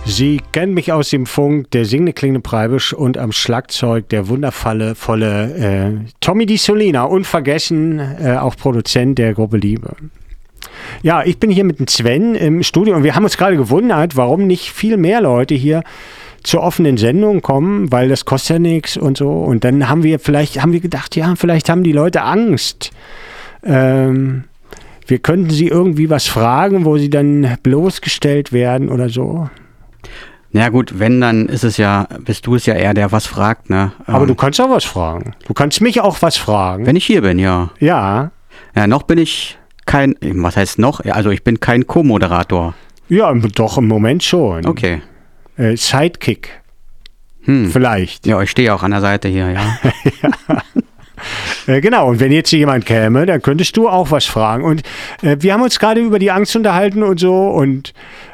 Sie kennen mich aus dem Funk, der singende klingende Preibisch und am Schlagzeug der wundervolle Tommy Di Solina, unvergessen auch Produzent der Gruppe Liebe. Ja, ich bin hier mit dem Sven im Studio und wir haben uns gerade gewundert, warum nicht viel mehr Leute hier zur offenen Sendung kommen, weil das kostet ja nichts und so. Und dann haben wir gedacht, ja, vielleicht haben die Leute Angst. Wir könnten sie irgendwie was fragen, wo sie dann bloßgestellt werden oder so. Na gut, wenn, dann bist du es ja eher, der was fragt, ne? Aber du kannst auch was fragen. Du kannst mich auch was fragen. Wenn ich hier bin, ja. Ja. Ja, noch bin ich was heißt noch? Also ich bin kein Co-Moderator. Ja, doch, im Moment schon. Okay. Sidekick. Vielleicht. Ja, ich stehe auch an der Seite hier, ja. Ja. Genau, und wenn jetzt hier jemand käme, dann könntest du auch was fragen. Und wir haben uns gerade über die Angst unterhalten und so und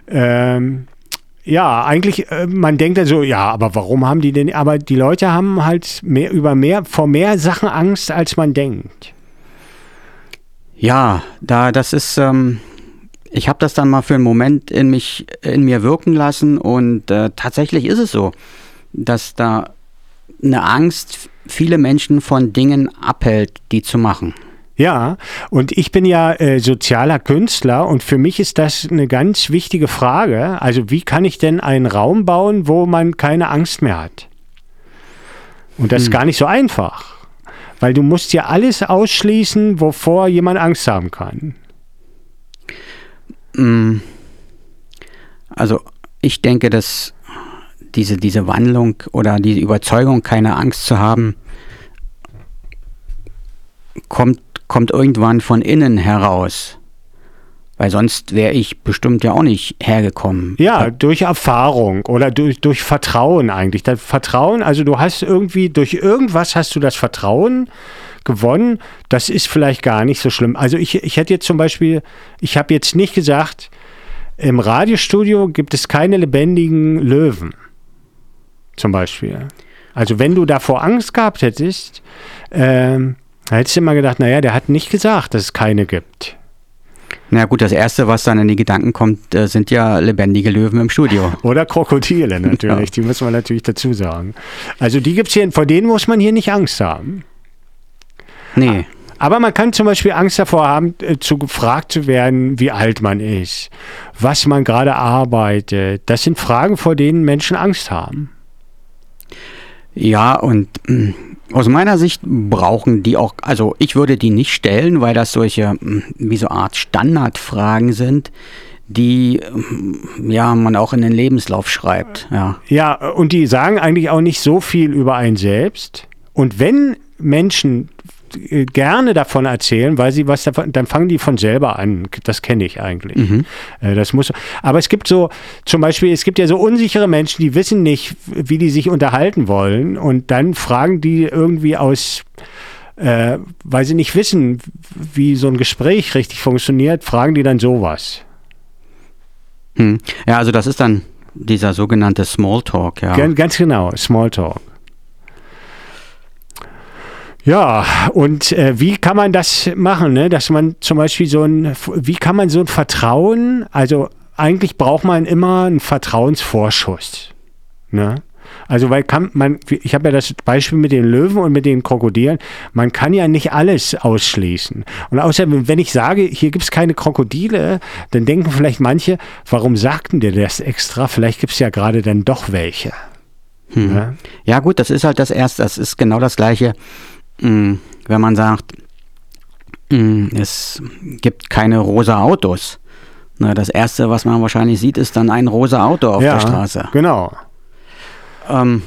ja, eigentlich, man denkt dann so, ja, aber warum haben die denn, aber die Leute haben halt vor mehr Sachen Angst, als man denkt. Ja, das ist, ich habe das dann mal für einen Moment in mir wirken lassen und tatsächlich ist es so, dass da eine Angst viele Menschen von Dingen abhält, die zu machen. Ja, und ich bin ja sozialer Künstler und für mich ist das eine ganz wichtige Frage. Also wie kann ich denn einen Raum bauen, wo man keine Angst mehr hat? Und das ist gar nicht so einfach, weil du musst ja alles ausschließen, wovor jemand Angst haben kann. Also ich denke, dass diese Wandlung oder diese Überzeugung, keine Angst zu haben, kommt irgendwann von innen heraus. Weil sonst wäre ich bestimmt ja auch nicht hergekommen. Ja, durch Erfahrung oder durch Vertrauen eigentlich. Das Vertrauen, also du hast irgendwie, durch irgendwas hast du das Vertrauen gewonnen. Das ist vielleicht gar nicht so schlimm. Also ich hätte jetzt zum Beispiel, ich habe jetzt nicht gesagt, im Radiostudio gibt es keine lebendigen Löwen. Zum Beispiel. Also wenn du davor Angst gehabt hättest, da hättest du immer gedacht, naja, der hat nicht gesagt, dass es keine gibt. Na gut, das Erste, was dann in die Gedanken kommt, sind ja lebendige Löwen im Studio. Oder Krokodile natürlich, ja. Die muss man natürlich dazu sagen. Also die gibt es hier, vor denen muss man hier nicht Angst haben. Nee. Aber man kann zum Beispiel Angst davor haben, gefragt zu werden, wie alt man ist, was man gerade arbeitet. Das sind Fragen, vor denen Menschen Angst haben. Ja, und aus meiner Sicht brauchen die auch, also ich würde die nicht stellen, weil das solche, wie so Art Standardfragen sind, die ja man auch in den Lebenslauf schreibt. Ja, und die sagen eigentlich auch nicht so viel über einen selbst. Und wenn Menschen gerne davon erzählen, weil sie was davon, dann fangen die von selber an. Das kenne ich eigentlich. Aber es gibt so, zum Beispiel, es gibt ja so unsichere Menschen, die wissen nicht, wie die sich unterhalten wollen und dann fragen die irgendwie weil sie nicht wissen, wie so ein Gespräch richtig funktioniert, fragen die dann sowas. Ja, also das ist dann dieser sogenannte Smalltalk, ja. Ganz genau, Smalltalk. Ja, und wie kann man das machen, ne? Dass man zum Beispiel wie kann man so ein Vertrauen, also eigentlich braucht man immer einen Vertrauensvorschuss, ne? Also ich habe ja das Beispiel mit den Löwen und mit den Krokodilen, man kann ja nicht alles ausschließen. Und außerdem, wenn ich sage, hier gibt es keine Krokodile, dann denken vielleicht manche, warum sagten die das extra? Vielleicht gibt es ja gerade dann doch welche. Ne? Ja gut, das ist halt das Erste, das ist genau das Gleiche. Wenn man sagt, es gibt keine rosa Autos. Na, das Erste, was man wahrscheinlich sieht, ist dann ein rosa Auto auf der Straße. Genau. Man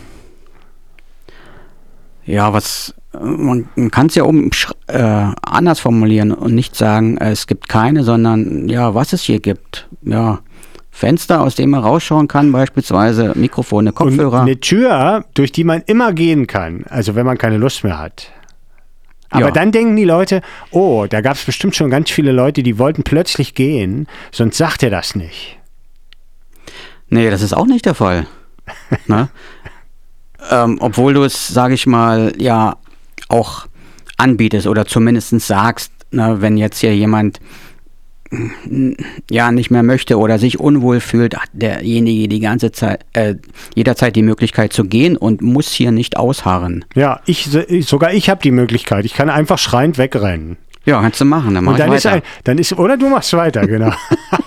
kann es ja anders formulieren und nicht sagen, es gibt keine, sondern ja, was es hier gibt. Ja, Fenster, aus dem man rausschauen kann, beispielsweise Mikrofone, Kopfhörer. Und eine Tür, durch die man immer gehen kann, also wenn man keine Lust mehr hat. Aber dann denken die Leute, oh, da gab es bestimmt schon ganz viele Leute, die wollten plötzlich gehen, sonst sagt er das nicht. Nee, das ist auch nicht der Fall. Ne? Obwohl du es, sage ich mal, ja auch anbietest oder zumindest sagst, ne, wenn jetzt hier jemand ja nicht mehr möchte oder sich unwohl fühlt, hat derjenige die ganze Zeit, jederzeit die Möglichkeit zu gehen und muss hier nicht ausharren. Ja, sogar ich habe die Möglichkeit. Ich kann einfach schreiend wegrennen. Ja, kannst du machen, dann mach ich weiter. Oder du machst weiter, genau.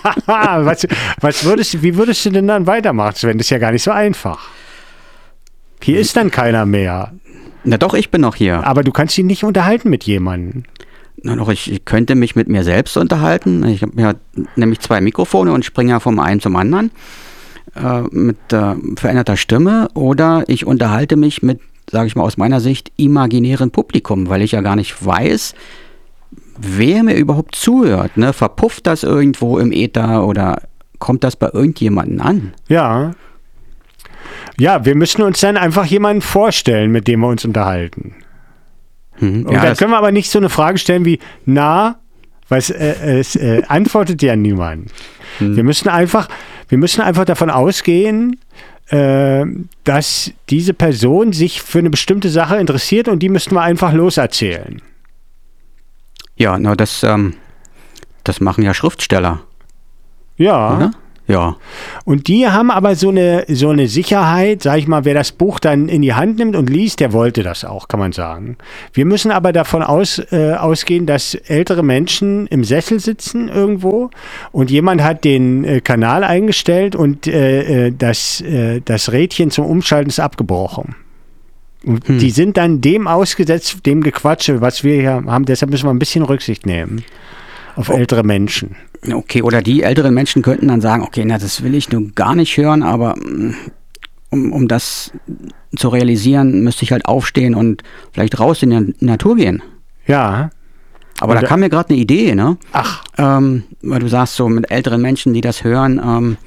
Wie würdest du denn dann weitermachen, Sven? Das ist ja gar nicht so einfach. Hier ist dann keiner mehr. Na doch, ich bin noch hier. Aber du kannst dich nicht unterhalten mit jemandem. Na doch, ich könnte mich mit mir selbst unterhalten. Ich habe ja nämlich 2 Mikrofone und springe ja vom einen zum anderen mit veränderter Stimme. Oder ich unterhalte mich mit, sage ich mal aus meiner Sicht, imaginären Publikum, weil ich ja gar nicht weiß, wer mir überhaupt zuhört. Ne? Verpufft das irgendwo im Äther oder kommt das bei irgendjemandem an? Ja. Ja, wir müssen uns dann einfach jemanden vorstellen, mit dem wir uns unterhalten. Und ja, dann können wir aber nicht so eine Frage stellen wie, es antwortet ja niemand. Wir müssen einfach davon ausgehen, dass diese Person sich für eine bestimmte Sache interessiert und die müssten wir einfach loserzählen. Ja, na, das machen ja Schriftsteller. Ja. Oder? Ja. Und die haben aber so eine Sicherheit, sag ich mal, wer das Buch dann in die Hand nimmt und liest, der wollte das auch, kann man sagen. Wir müssen aber davon ausgehen, dass ältere Menschen im Sessel sitzen irgendwo und jemand hat den Kanal eingestellt und das Rädchen zum Umschalten ist abgebrochen. Und die sind dann dem ausgesetzt, dem Gequatsche, was wir hier haben. Deshalb müssen wir ein bisschen Rücksicht nehmen auf ältere Menschen. Okay, oder die älteren Menschen könnten dann sagen, okay, na, das will ich nun gar nicht hören, aber um das zu realisieren, müsste ich halt aufstehen und vielleicht raus in die Natur gehen. Ja. Aber da kam mir gerade eine Idee, ne? Ach. Weil du sagst, so mit älteren Menschen, die das hören,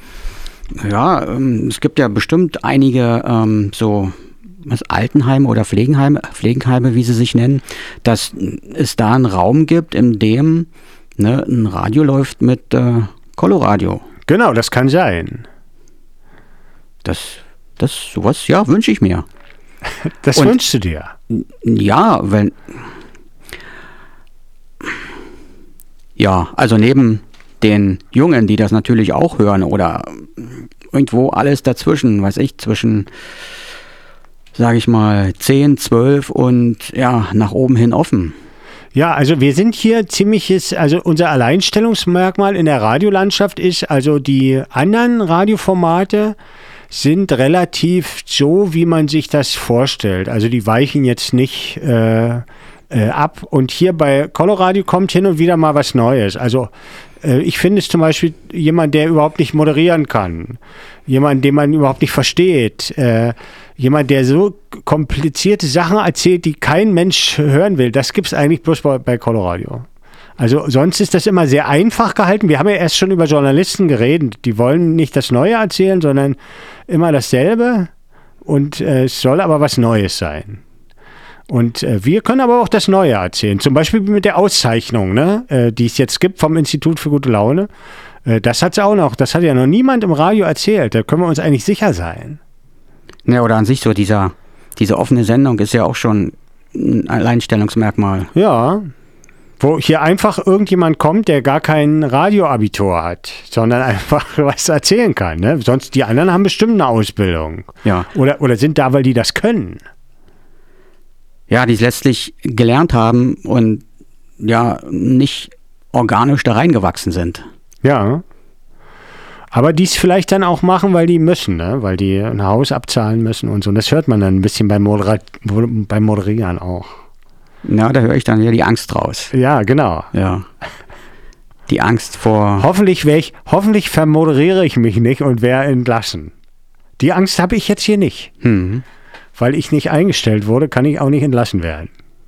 es gibt ja bestimmt einige Altenheime oder Pflegenheime, wie sie sich nennen, dass es da einen Raum gibt, in dem ein Radio läuft mit Coloradio. Genau, das kann sein. Sowas, ja, wünsche ich mir. Das wünschst du dir? Ja, also neben den Jungen, die das natürlich auch hören oder irgendwo alles dazwischen, zwischen, sage ich mal, 10, 12 und ja, nach oben hin offen. Ja, also wir sind hier unser Alleinstellungsmerkmal in der Radiolandschaft ist, also die anderen Radioformate sind relativ so, wie man sich das vorstellt. Also die weichen jetzt nicht ab. Und hier bei Coloradio kommt hin und wieder mal was Neues. Also ich finde es zum Beispiel jemand, der überhaupt nicht moderieren kann. Jemand, den man überhaupt nicht versteht. Jemand, der so komplizierte Sachen erzählt, die kein Mensch hören will. Das gibt es eigentlich bloß bei Coloradio. Also sonst ist das immer sehr einfach gehalten. Wir haben ja erst schon über Journalisten geredet. Die wollen nicht das Neue erzählen, sondern immer dasselbe. Und es soll aber was Neues sein. Und wir können aber auch das Neue erzählen. Zum Beispiel mit der Auszeichnung, die es jetzt gibt vom Institut für gute Laune. Das hat es auch noch. Das hat ja noch niemand im Radio erzählt. Da können wir uns eigentlich sicher sein. Ja, oder an sich so diese offene Sendung ist ja auch schon ein Alleinstellungsmerkmal. Ja, wo hier einfach irgendjemand kommt, der gar kein Radioabitur hat, sondern einfach was erzählen kann. Ne? Sonst die anderen haben bestimmt eine Ausbildung. Ja. Oder sind da, weil die das können. Ja, die es letztlich gelernt haben und ja nicht organisch da reingewachsen sind. Ja. Aber die es vielleicht dann auch machen, weil die müssen, ne? Weil die ein Haus abzahlen müssen und so. Und das hört man dann ein bisschen beim Moderieren auch. Na, da höre ich dann wieder die Angst raus. Ja, genau. Ja. Die Angst vor... Hoffentlich vermoderiere ich mich nicht und werde entlassen. Die Angst habe ich jetzt hier nicht. Weil ich nicht eingestellt wurde, kann ich auch nicht entlassen werden.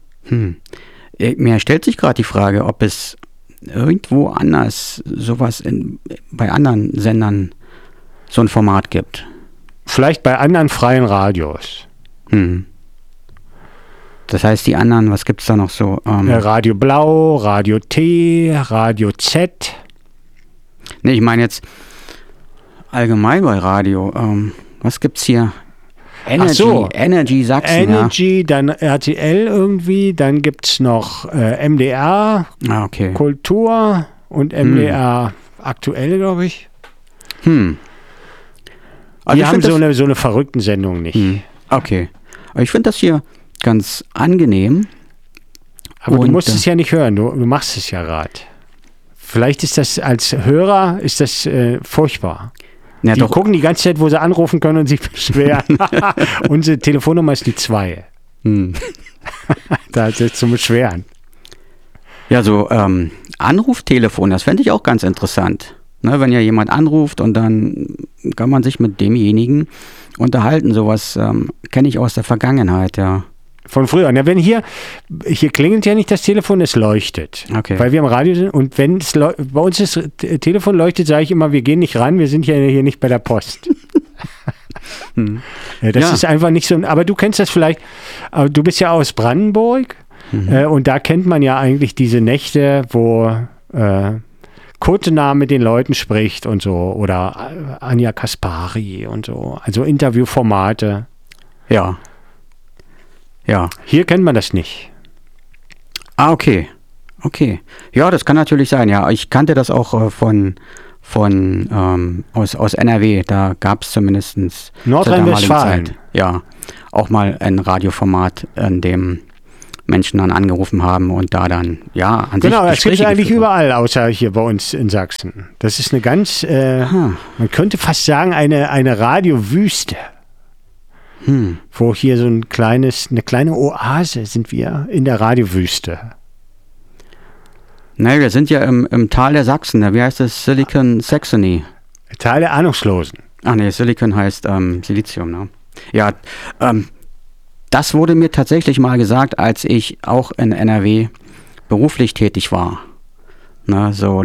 Mir stellt sich gerade die Frage, ob es irgendwo anders sowas bei anderen Sendern so ein Format gibt. Vielleicht bei anderen freien Radios. Das heißt, die anderen, was gibt es da noch so? Radio Blau, Radio T, Radio Z. Nee, ich meine jetzt allgemein bei Radio. Was gibt's hier? Energy Sachsen. Energy, ja. Dann RTL irgendwie, dann gibt es noch MDR, okay. Kultur und MDR aktuell, glaube ich. Also die haben so eine verrückten Sendung nicht. Okay. Aber ich finde das hier ganz angenehm. Aber du musst es ja nicht hören, du machst es ja gerade. Vielleicht ist das als Hörer furchtbar. Ja, die gucken die ganze Zeit, wo sie anrufen können und sich beschweren. Unsere Telefonnummer ist die 2. Da ist es zum Beschweren. Ja, so Anruftelefon, das fände ich auch ganz interessant. Ne, wenn ja jemand anruft und dann kann man sich mit demjenigen unterhalten. Sowas kenne ich aus der Vergangenheit, ja. Von früher. Und ja, wenn hier klingelt ja nicht das Telefon, es leuchtet. Okay. Weil wir im Radio sind. Und wenn es bei uns das Telefon leuchtet, sage ich immer, wir gehen nicht ran, wir sind ja hier nicht bei der Post. Das ist einfach nicht so. Aber du kennst das vielleicht, du bist ja aus Brandenburg und da kennt man ja eigentlich diese Nächte, wo Kotenaar mit den Leuten spricht und so. Oder Anja Kaspari und so. Also Interviewformate. Ja. Ja. Hier kennt man das nicht. Okay. Ja, das kann natürlich sein. Ja, ich kannte das auch aus NRW. Da gab es zumindest Nordrhein-Westfalen. Ja, auch mal ein Radioformat, in dem Menschen dann angerufen haben und da dann, an sich Genau, das gibt es eigentlich überall, außer hier bei uns in Sachsen. Das ist eine ganz, man könnte fast sagen, eine Radiowüste. Wo hier so eine kleine Oase sind wir in der Radiowüste. Nein, wir sind ja im Tal der Sachsen. Wie heißt das? Silicon Saxony. Tal der Ahnungslosen. Ach nee, Silicon heißt Silizium, ne? Ja, das wurde mir tatsächlich mal gesagt, als ich auch in NRW beruflich tätig war. Na, so,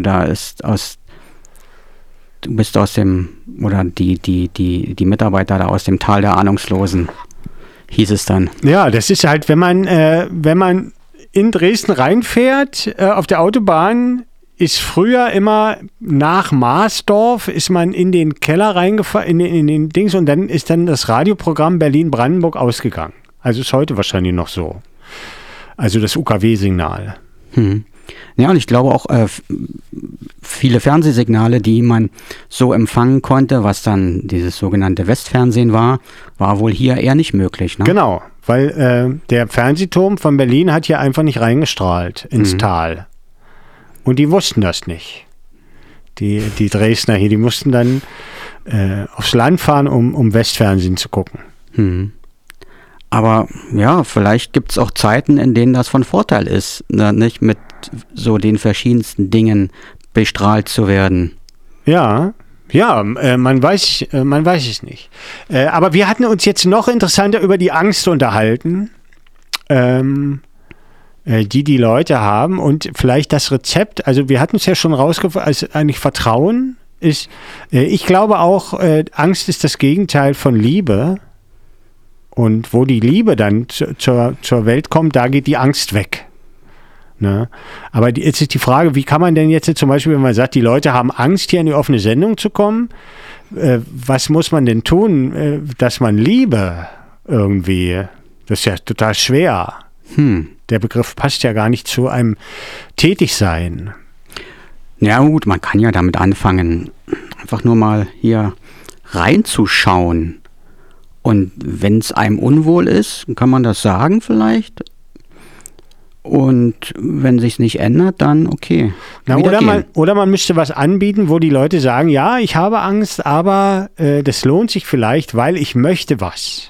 du bist aus dem, oder die Mitarbeiter da aus dem Tal der Ahnungslosen, hieß es dann. Ja, das ist halt, wenn man in Dresden reinfährt, auf der Autobahn, ist früher immer nach Marsdorf, ist man in den Keller reingefahren, in den Dings, und dann ist dann das Radioprogramm Berlin-Brandenburg ausgegangen. Also ist heute wahrscheinlich noch so. Also das UKW-Signal. Ja, und ich glaube auch viele Fernsehsignale, die man so empfangen konnte, was dann dieses sogenannte Westfernsehen war wohl hier eher nicht möglich. Ne? Genau, weil der Fernsehturm von Berlin hat hier einfach nicht reingestrahlt ins Tal. Und die wussten das nicht. Die Dresdner hier, die mussten dann aufs Land fahren, um Westfernsehen zu gucken. Aber ja, vielleicht gibt es auch Zeiten, in denen das von Vorteil ist, ne? Nicht mit so den verschiedensten Dingen bestrahlt zu werden. Ja, man weiß es nicht. Aber wir hatten uns jetzt noch interessanter über die Angst unterhalten, die Leute haben, und vielleicht das Rezept. Also wir hatten es ja schon rausgefunden, also eigentlich Vertrauen ist, ich glaube auch, Angst ist das Gegenteil von Liebe. Und wo die Liebe dann zur Welt kommt, da geht die Angst weg. Ne? Aber jetzt ist die Frage, wie kann man denn jetzt zum Beispiel, wenn man sagt, die Leute haben Angst, hier in die offene Sendung zu kommen, was muss man denn tun, dass man Liebe irgendwie, das ist ja total schwer. Der Begriff passt ja gar nicht zu einem Tätigsein. Ja gut, man kann ja damit anfangen, einfach nur mal hier reinzuschauen. Und wenn es einem unwohl ist, kann man das sagen vielleicht. Und wenn sich nicht ändert, dann okay. Oder man müsste was anbieten, wo die Leute sagen, ja, ich habe Angst, aber das lohnt sich vielleicht, weil ich möchte was.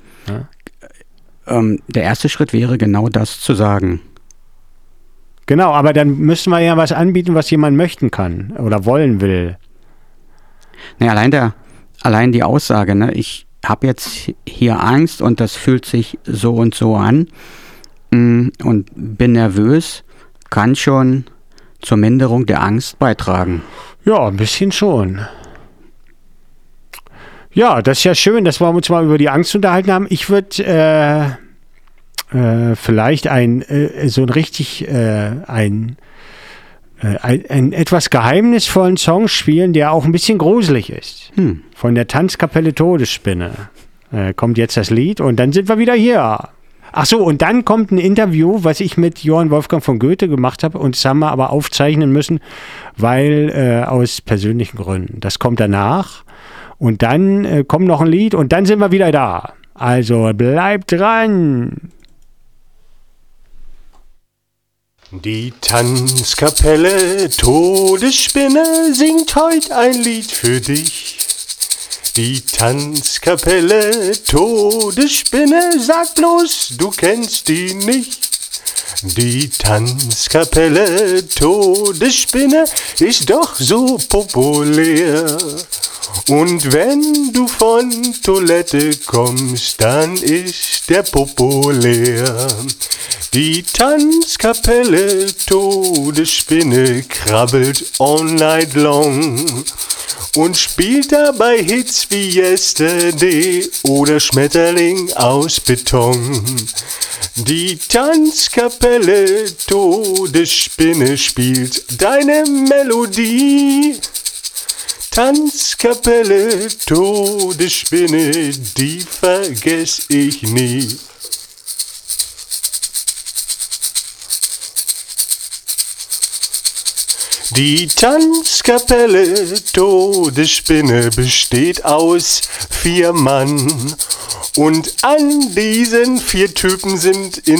Ja? Der erste Schritt wäre genau das zu sagen. Genau, aber dann müssten wir ja was anbieten, was jemand möchten kann oder wollen will. Naja, allein die Aussage, ne, ich habe jetzt hier Angst und das fühlt sich so und so an und bin nervös, kann schon zur Minderung der Angst beitragen. Ja, ein bisschen schon. Ja, das ist ja schön, dass wir uns mal über die Angst unterhalten haben. Ich würde vielleicht einen etwas geheimnisvollen Song spielen, der auch ein bisschen gruselig ist. Von der Tanzkapelle Todesspinne kommt jetzt das Lied und dann sind wir wieder hier. Ach so, und dann kommt ein Interview, was ich mit Johann Wolfgang von Goethe gemacht habe. Und das haben wir aber aufzeichnen müssen, weil aus persönlichen Gründen. Das kommt danach. Und dann kommt noch ein Lied und dann sind wir wieder da. Also bleibt dran. Die Tanzkapelle Todesspinne singt heut ein Lied für dich. Die Tanzkapelle Todesspinne, sag bloß, du kennst die nicht. Die Tanzkapelle Todesspinne ist doch so populär. Und wenn du von Toilette kommst, dann ist der populär. Die Tanzkapelle Todesspinne krabbelt all night long und spielt dabei Hits wie Yesterday oder Schmetterling aus Beton. Die Tanzkapelle Todesspinne spielt deine Melodie. Tanzkapelle Todesspinne, die vergess ich nie. Die Tanzkapelle Todesspinne besteht aus 4 Mann. Und an diesen 4 Typen sind in